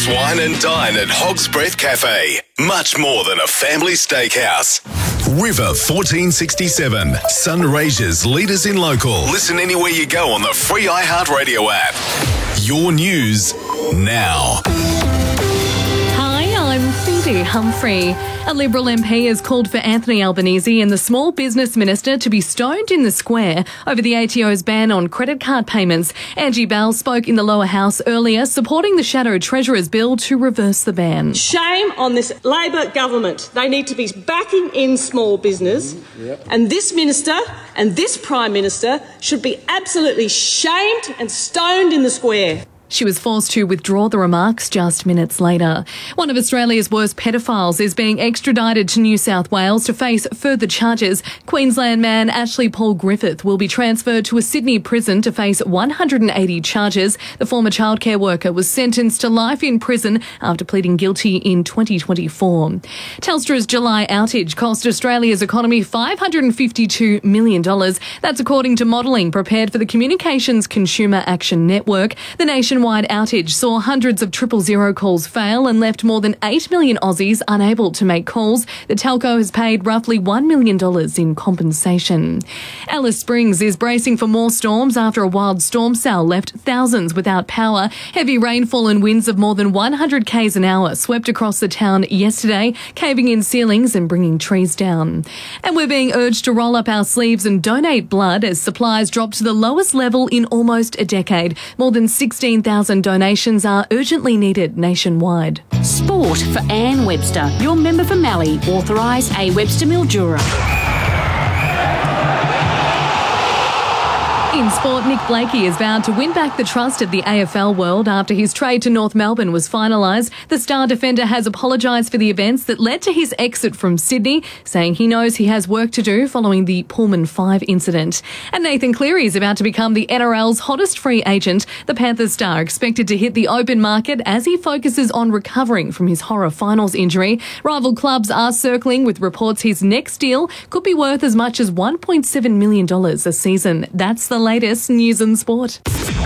Relax, wine and dine at Hog's Breath Cafe. Much more than a family steakhouse. River 1467. Sunraysia's leaders in local. Listen anywhere you go on the free iHeartRadio app. Your news now. Hi, I'm Phoebe Humphrey. A Liberal MP has called for Anthony Albanese and the Small Business Minister to be stoned in the square over the ATO's ban on credit card payments. Angie Bell spoke in the lower house earlier, supporting the Shadow Treasurer's bill to reverse the ban. Shame on this Labor government. They need to be backing in small business. And this minister and this Prime Minister should be absolutely shamed and stoned in the square. She was forced to withdraw the remarks just minutes later. One of Australia's worst pedophiles is being extradited to New South Wales to face further charges. Queensland man Ashley Paul Griffith will be transferred to a Sydney prison to face 180 charges. The former childcare worker was sentenced to life in prison after pleading guilty in 2024. Telstra's July outage cost Australia's economy $552 million. That's according to modelling prepared for the Communications Consumer Action Network. The nationwide outage saw hundreds of 000 calls fail and left more than 8 million Aussies unable to make calls. The telco has paid roughly $1 million in compensation. Alice Springs is bracing for more storms after a wild storm cell left thousands without power. Heavy rainfall and winds of more than 100 k's an hour swept across the town yesterday, caving in ceilings and bringing trees down. And we're being urged to roll up our sleeves and donate blood as supplies drop to the lowest level in almost a decade. More than 16,000 donations are urgently needed nationwide. Sport for Anne Webster, your member for Mallee, authorised A. Webster Mildura. In sport, Nick Blakey has vowed to win back the trust of the AFL world after his trade to North Melbourne was finalised. The star defender has apologised for the events that led to his exit from Sydney, saying he knows he has work to do following the Pullman 5 incident. And Nathan Cleary is about to become the NRL's hottest free agent. The Panthers star expected to hit the open market as he focuses on recovering from his horror finals injury. Rival clubs are circling with reports his next deal could be worth as much as $1.7 million a season. That's the latest news and sport.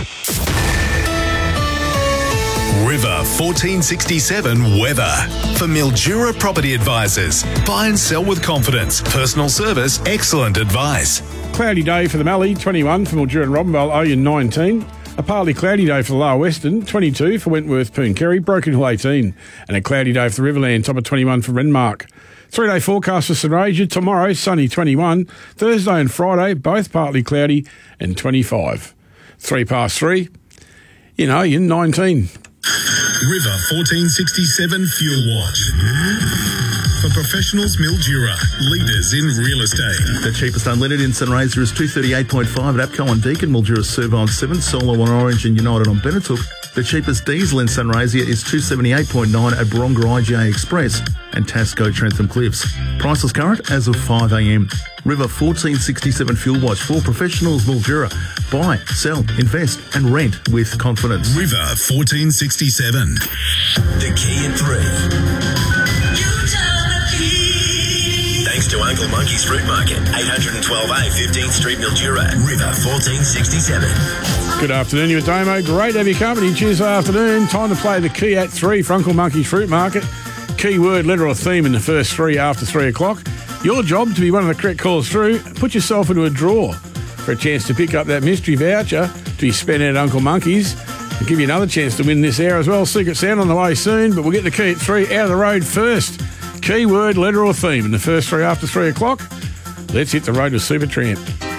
River 1467 weather. For Mildura Property Advisors. Buy and sell with confidence. Personal service, excellent advice. Cloudy day for the Mallee, 21 for Mildura and Robinvale, Oyen 19. A partly cloudy day for the Lower Western, 22 for Wentworth, Pooncarie, Broken Hill 18. And a cloudy day for the Riverland, top of 21 for Renmark. 3-day forecast for Sunraysia. Tomorrow, sunny 21. Thursday and Friday, both partly cloudy and 25. 3:03. Oyen 19. River 1467 Fuel Watch. For professionals, Mildura, leaders in real estate. The cheapest unleaded in Sunraysia is $238.5 at APCO on Deakin, Mildura Servine 7, Solo on Orange and United on Benetook. The cheapest diesel in Sunraysia is $278.9 at Baronga IGA Express and Tasco Trentham Cliffs. Prices current as of 5 a.m. River 1467 Fuel Watch for professionals, Mildura. Buy, sell, invest and rent with confidence. River 1467. The key at 3. Thanks to Uncle Monkey's Fruit Market, 812A 15th Street, Mildura, River 1467. Good afternoon, you Damo. Great to have your company Tuesday afternoon. Time to play the key at 3 for Uncle Monkey's Fruit Market. Keyword, letter or theme in the first 3 after 3 o'clock. Your job to be one of the correct calls through. Put yourself into a draw for a chance to pick up that mystery voucher to be spent at Uncle Monkey's. We'll give you another chance to win this hour as well. Secret Sound on the way soon, but we'll get the key at 3 out of the road first. Keyword, letter or theme in the first 3 after 3 o'clock. Let's hit the road with Supertramp.